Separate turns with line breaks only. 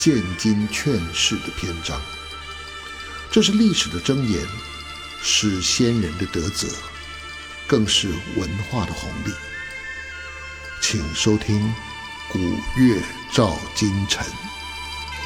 见今劝世的篇章。这是历史的箴言，是先人的德泽，更是文化的红利。请收听《古乐照今晨》。